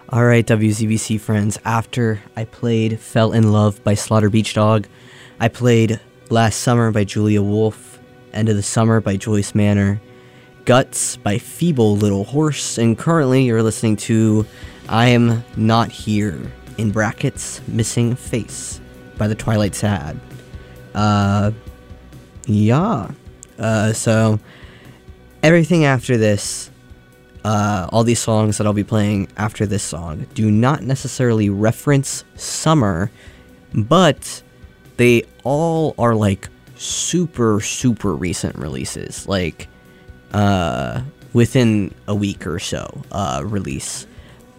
Alright, WZBC friends, after I played Fell in Love by Slaughter Beach Dog, I played Last Summer by Julia Wolf, End of the Summer by Joyce Manor, Guts by Feeble Little Horse, and currently you're listening to I Am Not Here, in brackets, Missing Face by the Twilight Sad. So everything after this, all these songs that I'll be playing after this song do not necessarily reference summer, but they all are like super recent releases, like within a week or so release.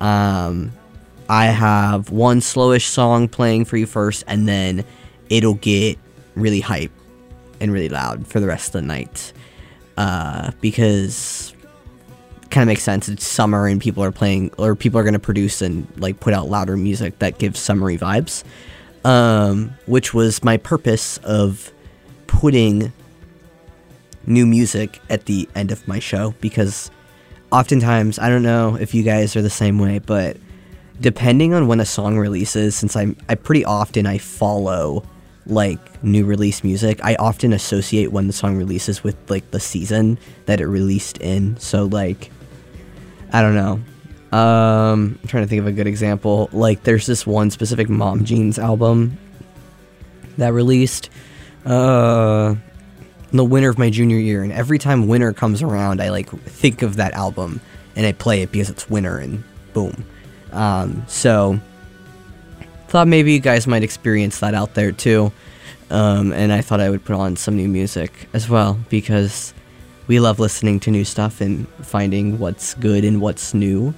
I have one slowish song playing for you first, and then it'll get really hype and really loud for the rest of the night, because it kind of makes sense. It's summer and people are playing, or people are going to produce and like put out louder music that gives summery vibes, which was my purpose of putting new music at the end of my show, because oftentimes, I don't know if you guys are the same way, but depending on when a song releases, since I pretty often follow like new release music, I often associate when the song releases with like the season that it released in. So like, I don't know, I'm trying to think of a good example. Like there's this one specific Mom Jeans album that released in the winter of my junior year, and every time winter comes around I like think of that album and I play it because it's winter and boom. So thought maybe you guys might experience that out there too, and I thought I would put on some new music as well, because we love listening to new stuff and finding what's good and what's new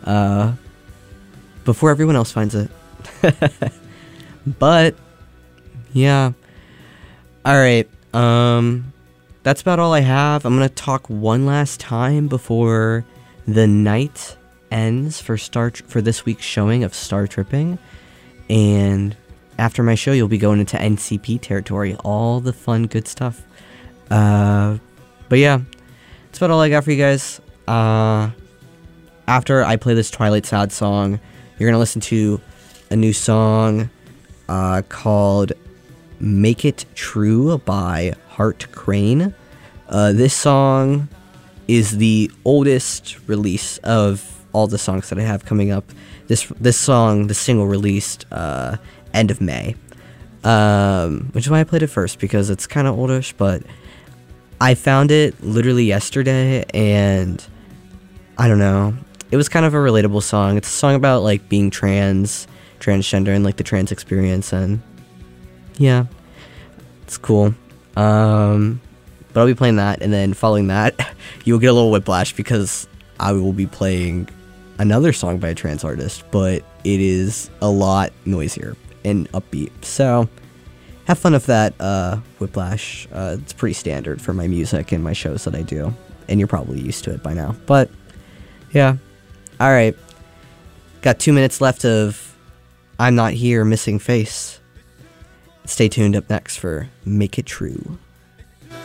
before everyone else finds it. But yeah, alright, that's about all I have. I'm gonna talk one last time before the night ends for this week's showing of Star Tripping, and after my show you'll be going into NCP territory, all the fun good stuff. But yeah, that's about all I got for you guys. After I play this Twilight Sad song, you're gonna listen to a new song called Make It True by Hart Crane. This song is the oldest release of all the songs that I have coming up. This song, the single, released end of May, which is why I played it first, because it's kind of oldish, but I found it literally yesterday, and I don't know, it was kind of a relatable song. It's a song about like being transgender and like the trans experience, and yeah, it's cool. But I'll be playing that, and then following that you'll get a little whiplash, because I will be playing another song by a trans artist, but it is a lot noisier and upbeat. So have fun with that whiplash. It's pretty standard for my music and my shows that I do, and you're probably used to it by now. But yeah, alright, got 2 minutes left of I'm Not Here, Missing Face. Stay tuned. Up next for Make It True.